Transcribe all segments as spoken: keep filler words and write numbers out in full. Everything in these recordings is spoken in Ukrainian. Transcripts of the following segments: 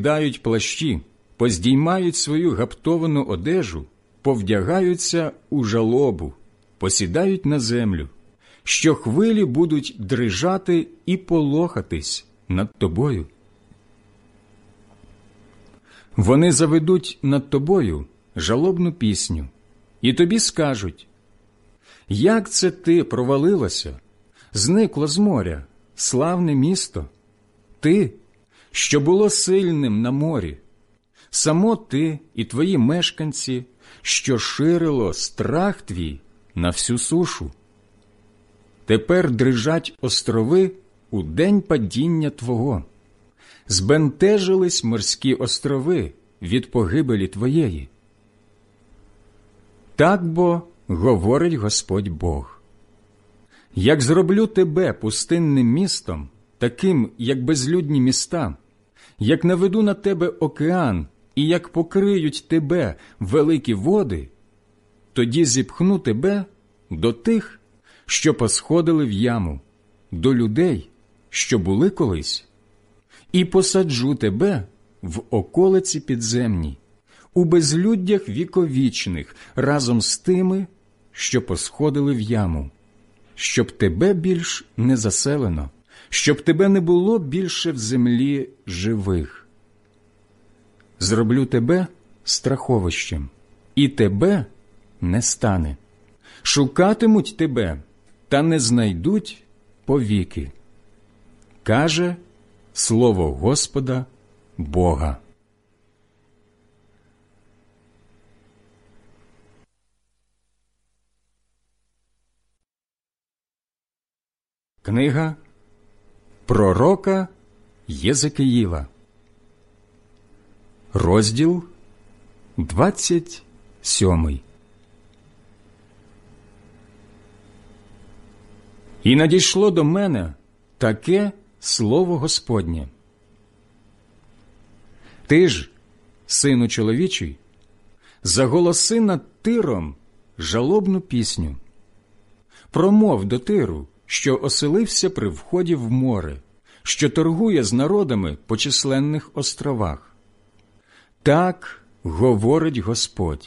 позакидають плащі, поздіймають свою гаптовану одежу, повдягаються у жалобу, посідають на землю, що хвилі будуть дрижати і полохатись над тобою. Вони заведуть над тобою жалобну пісню, і тобі скажуть: як це ти провалилося, зникло з моря, славне місто, ти, що було сильним на морі, само ти і твої мешканці, що ширило страх твій на всю сушу. Тепер дрижать острови у день падіння твого, збентежились морські острови від погибелі твоєї. Так бо говорить Господь Бог: як зроблю тебе пустинним містом, таким, як безлюдні міста, як наведу на тебе океан, і як покриють тебе великі води, тоді зіпхну тебе до тих, що посходили в яму, до людей, що були колись, і посаджу тебе в околиці підземній, у безлюддях віковічних, разом з тими, що посходили в яму, щоб тебе більш не заселено, щоб тебе не було більше в землі живих. Зроблю тебе страховищем, і тебе не стане. Шукатимуть тебе, та не знайдуть повіки. Каже слово Господа Бога. Книга пророка Єзекиїла, розділ двадцять сьомий. І надійшло до мене таке слово Господнє: ти ж, сину чоловічий, заголоси над Тиром жалобну пісню. Промов до Тиру, що оселився при вході в море, що торгує з народами по численних островах. Так говорить Господь: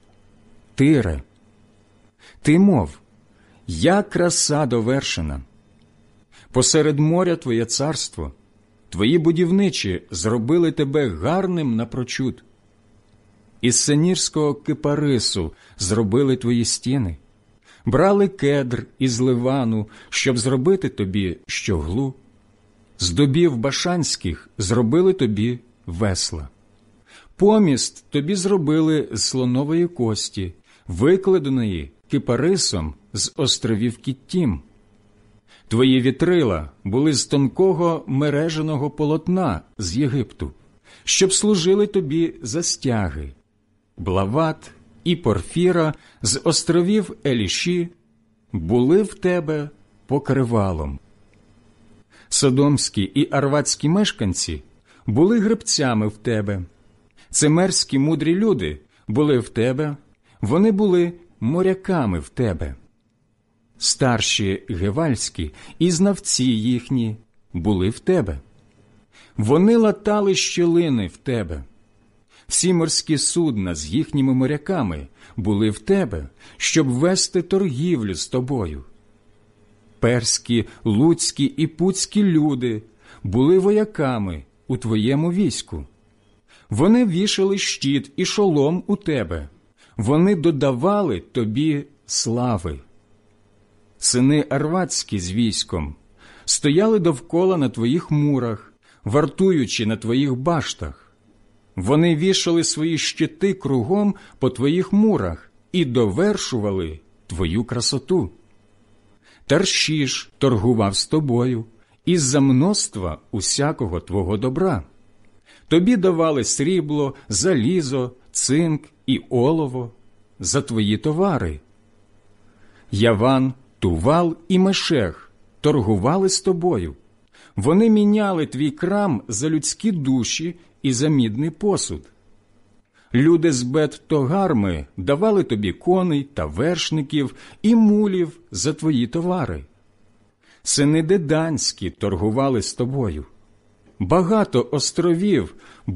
Тире, ти мов, я краса довершена. Посеред моря твоє царство, твої будівничі зробили тебе гарним напрочуд. Із сенірського кипарису зробили твої стіни, брали кедр із Ливану, щоб зробити тобі щоглу. З дубів башанських зробили тобі весла. Поміст тобі зробили з слонової кості, викладеної кипарисом з островів Кіттім. Твої вітрила були з тонкого мереженого полотна з Єгипту, щоб служили тобі за стяги. Блават і порфіра з островів Еліші були в тебе покривалом. Содомські і арватські мешканці були гребцями в тебе. Цимерські мудрі люди були в тебе, вони були моряками в тебе. Старші гевальські і знавці їхні були в тебе. Вони латали щілини в тебе. Всі морські судна з їхніми моряками були в тебе, щоб вести торгівлю з тобою. Перські, луцькі і пуцькі люди були вояками у твоєму війську. Вони вішали щит і шолом у тебе. Вони додавали тобі слави. Сини арватські з військом стояли довкола на твоїх мурах, вартуючи на твоїх баштах. Вони вішали свої щити кругом по твоїх мурах і довершували твою красоту. Таршіш торгував з тобою із-за множства усякого твого добра. Тобі давали срібло, залізо, цинк і олово за твої товари. Яван, Тувал і Мешех торгували з тобою. Вони міняли твій крам за людські душі і за мідний посуд. Люди з Бет-Тогарми давали тобі коней та вершників і мулів за твої товари. Сини Деданські торгували з тобою. Багато островів